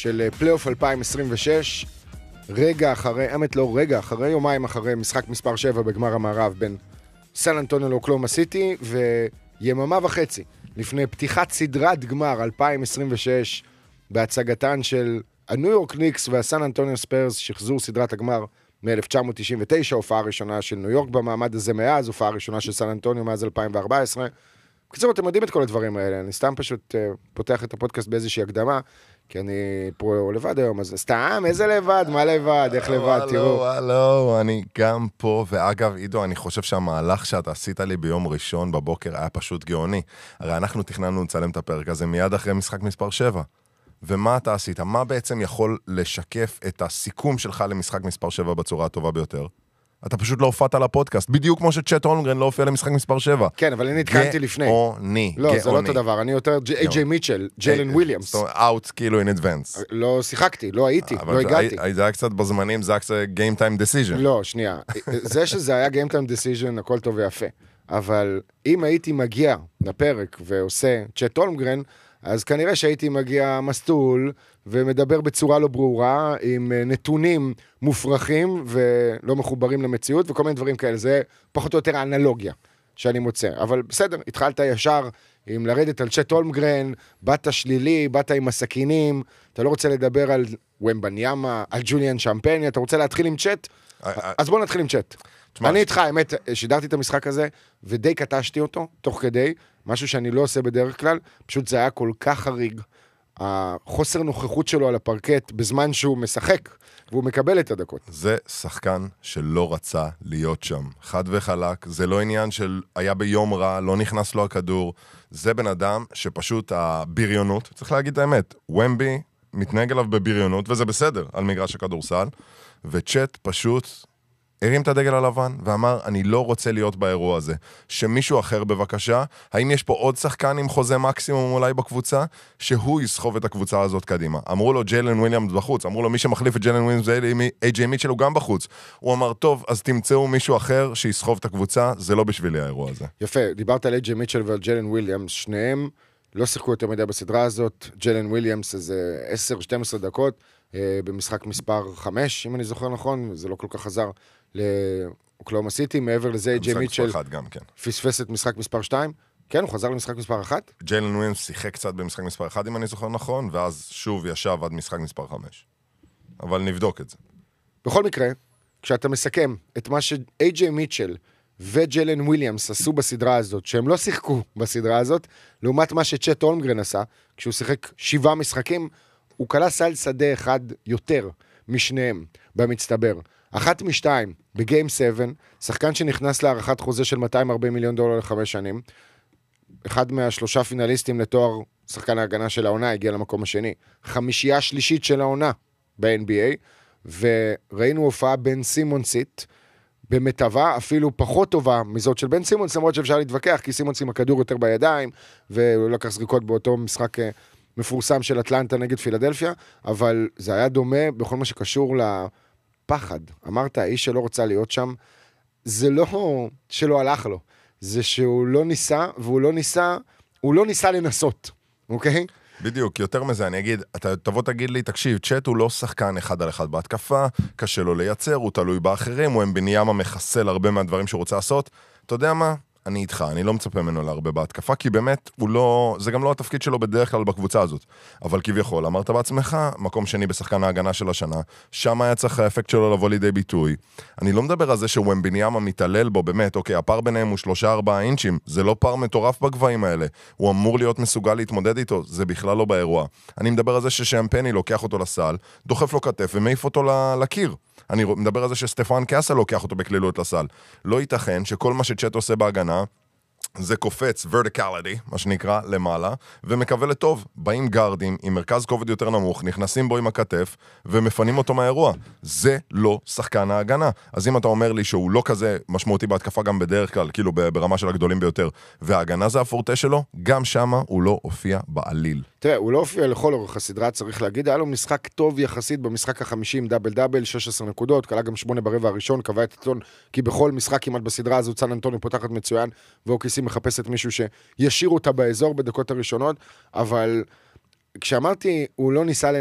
של פלייאוף 2026, רגע אחרי, יומיים אחרי משחק מספר 7 בגמר המערב בין סן אנטוניו לאוקלהומה סיטי, ויממה וחצי לפני פתיחת סדרת גמר 2026 בהצגתן של הניו יורק ניקס והסן אנטוניו ספיירס, שחזור סדרת הגמר מ-1999, הופעה ראשונה של ניו יורק במעמד הזה מאז, הופעה ראשונה של סן אנטוניו מאז 2014. בקיצור, אתם יודעים את כל הדברים האלה, אני סתם פשוט פותח את הפודקאסט באיזושהי הקדמה, כי אני פה לבד היום, אז סתם, איזה לבד, מה לבד, איך לבד, תראו. הלו, אני גם פה, ואגב, עידו, אני חושב שהמהלך שאתה עשית לי ביום ראשון בבוקר היה פשוט גאוני. הרי אנחנו תכננו לצלם את הפרק הזה מיד אחרי משחק מספר 7. ומה אתה עשית? מה בעצם יכול לשקף את הסיכום שלך למשחק מספר 7 בצורה הטובה ביותר? אתה פשוט לא הופעת לפודקאסט, בדיוק כמו שצ'ט הולמגרן לא הופיע למשחק מספר 7. כן, אבל אני התקנתי לפני. גאוני. לא, זה לא אותו דבר, אני יותר איי-ג'יי מיטשל, ג'יילן וויליאמס. זאת אומרת, out כאילו in advance. לא שיחקתי, לא הייתי, לא הגעתי. אבל זה היה קצת בזמנים, זה היה קצת game time decision. לא, שנייה. זה שזה היה game time decision, הכל טוב ויפה. אבל אם הייתי מגיע לפרק ועושה צ'ט הולמגרן, אז כנראה שהייתי מגיע מסטול ומדבר בצורה לא ברורה, עם נתונים מופרכים ולא מחוברים למציאות, וכל מיני דברים כאלה. זה פחות או יותר האנלוגיה שאני מוצא. אבל בסדר, התחלת ישר עם לרדת על צ'ט הולמגרן, באת שלילי, באת עם הסכינים, אתה לא רוצה לדבר על ומבניאמה, על ג'וליאן שמפני, אתה רוצה להתחיל עם צ'ט? אז בוא נתחיל עם צ'ט. אני איתך, האמת, שידרתי את המשחק הזה, ודי קטשתי אותו, תוך כדי, משהו שאני לא עושה בדרך כלל, פשוט זה היה כל כך חריג, החוסר נוכחות שלו על הפרקט, בזמן שהוא משחק, והוא מקבל את הדקות. זה שחקן שלא רצה להיות שם, חד וחלק, זה לא עניין של היה ביום רע, לא נכנס לו הכדור, זה בן אדם שפשוט הבריונות, צריך להגיד את האמת, ומבי מתנהג אליו בבריונות, וזה בסדר, על מגרש הכדורסל, וצ'ט פשוט הרים את הדגל הלבן ואמר, אני לא רוצה להיות באירוע הזה. שמישהו אחר בבקשה, האם יש פה עוד שחקן עם חוזה מקסימום אולי בקבוצה, שהוא יסחוב את הקבוצה הזאת קדימה. אמרו לו ג'יילן וויליאמס בחוץ, אמרו לו מי שמחליף את ג'יילן וויליאמס איי-ג'יי מיטשל הוא גם בחוץ. הוא אמר, טוב, אז תמצאו מישהו אחר שיסחוב את הקבוצה, זה לא בשבילי האירוע הזה. יפה, דיברת על איי-ג'יי מיטשל ועל ג'יילן וויליאמס, שניהם לא שיחקו יותר מדי בסדרה הזאת. ג'יילן וויליאמס איזה 10-12 דקות במשחק מספר 5, אם אני זוכר נכון, זה לא כל כך עזר לאוקלהומה סיטי, מעבר לזה איי-ג'יי מיטשל פספס את משחק מספר 2, כן, הוא חזר למשחק מספר 1. ג'יילן וויליאמס שיחק קצת במשחק מספר 1, אם אני זוכר נכון, ואז שוב ישב עד משחק מספר 5. אבל נבדוק את זה. בכל מקרה, כשאתה מסכם את מה שאיי-ג'יי מיטשל וג'יילן וויליאמס עשו בסדרה הזאת, שהם לא שיחקו בסדרה הזאת, לעומת מה שצ'ט הולמגרן עשה, כשהוא שיחק 7 משחקים, הוא קלה סל שדה אחד יותר משניהם במצטבר. 1 מ-2 בגיים 7, שחקן שנכנס להערכת חוזה של $240 מיליון ל5 שנים, אחד מה3 פינליסטים לתואר שחקן ההגנה של העונה, הגיע למקום השני, 5 שלישית של העונה ב-NBA, וראינו הופעה בן סימונסית, במטבה אפילו פחות טובה מזאת של בן סימונס, למרות שאפשר להתווכח, כי סימונס עם הכדור יותר בידיים, והוא לקח זריקות באותו משחק מפורסם של אטלנטה נגד פילדלפיה, אבל זה היה דומה בכל מה שקשור לפחד. אמרת, האיש שלא רוצה להיות שם, זה לא שלא הלך לו, זה שהוא לא ניסה, והוא לא ניסה לנסות, אוקיי? בדיוק, יותר מזה, אני אגיד, אתה תבוא תגיד לי, תקשיב, צ'ט הוא לא שחקן אחד על אחד בהתקפה, קשה לו לייצר, הוא תלוי באחרים, הוא מבניאמה מחסל הרבה מהדברים שהוא רוצה לעשות, אתה יודע מה? אני איתך, אני לא מצפה ממנו להרבה בהתקפה, כי באמת הוא לא, זה גם לא התפקיד שלו בדרך כלל בקבוצה הזאת. אבל כביכול, אמרת בעצמך, מקום שני בשחקן ההגנה של השנה, שם היה צריך האפקט שלו לבוא לידי ביטוי. אני לא מדבר על זה שוומבניאמה מתעלל בו, באמת, אוקיי, הפער ביניהם הוא 3-4 אינצ'ים, זה לא פער מטורף בגבהים האלה. הוא אמור להיות מסוגל להתמודד איתו, זה בכלל לא באירוע. אני מדבר על זה ששמפני לוקח אותו לסל, דוחף לו כתף ומעיף אותו לקיר. אני מדבר על זה שסטפן קאסה לוקח אותו בקלילות לסל. לא ייתכן שכל מה שצ'ט עושה בהגנה, זה קופץ, verticality, מה שנקרא, למעלה, ומקווה לטוב. באים גארדים עם מרכז כובד יותר נמוך, נכנסים בו עם הכתף, ומפנים אותו מהאירוע. זה לא שחקן ההגנה. אז אם אתה אומר לי שהוא לא כזה משמעותי בהתקפה גם בדרך כלל, כאילו ברמה של הגדולים ביותר, וההגנה זה הפורטה שלו, גם שמה הוא לא הופיע בעליל. תראה, הוא לא הופיע לכל אורך הסדרה, צריך להגיד, היה לו משחק טוב יחסית במשחק ה-50, דאבל, 16 נקודות, קלה גם 8 ברבע הראשון, קבע את הטון, כי בכל משחק כמעט בסדרה הזו, סן אנטוניו פותחת מצוין, ואוקיסי מחפשת מישהו שישיר אותה באזור בדקות הראשונות, אבל כשאמרתי, הוא לא ניסה